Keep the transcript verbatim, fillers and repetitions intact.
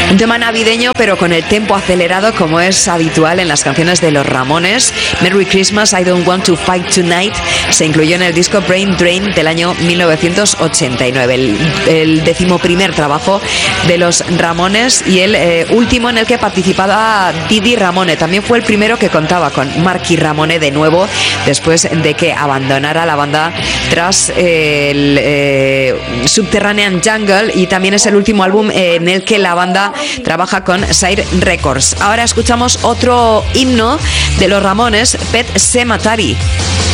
Un tema navideño, pero con el tempo acelerado, como es habitual en las canciones de los Ramones. Merry Christmas, I Don't Want to Fight Tonight se incluyó en el disco Brain Drain del año mil novecientos ochenta y nueve, el, el decimoprimer trabajo de los Ramones y el eh, último en el que participaba Didi Ramone. También fue el primero que contaba con Marky Ramone de nuevo, después de que abandonara la banda tras eh, el eh, Subterranean Jungle, y también es el último álbum eh, en el que la banda trabaja con Sire Records. Ahora escuchamos otro himno de los Ramones, Pet Sematary.